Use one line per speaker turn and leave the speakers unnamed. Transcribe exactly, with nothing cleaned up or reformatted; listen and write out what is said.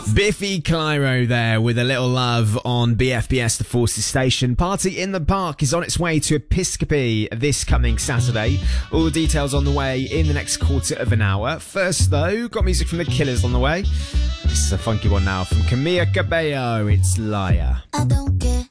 Biffy Clyro there with a little love on B F B S The Forces Station. Party in the Park is on its way to Episcopi this coming Saturday. All the details on the way in the next quarter of an hour. First though, got music from The Killers on the way. This is a funky one now from Camila Cabello. It's Liar.
I don't care